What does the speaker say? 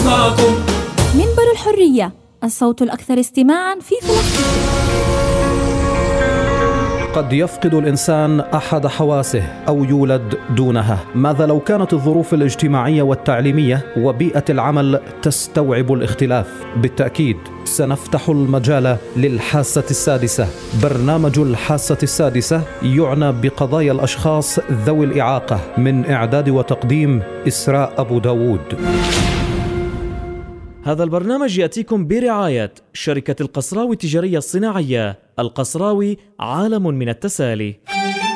معكم. منبر الحرية، الصوت الأكثر استماعاً في فلسطين. قد يفقد الإنسان أحد حواسه أو يولد دونها. ماذا لو كانت الظروف الاجتماعية والتعليمية وبيئة العمل تستوعب الاختلاف؟ بالتأكيد سنفتح المجال للحاسة السادسة. برنامج الحاسة السادسة يعنى بقضايا الأشخاص ذوي الإعاقة. من إعداد وتقديم إسراء أبو داود. هذا البرنامج يأتيكم برعاية شركة القصراوي التجارية الصناعية. القصراوي، عالم من التسالي.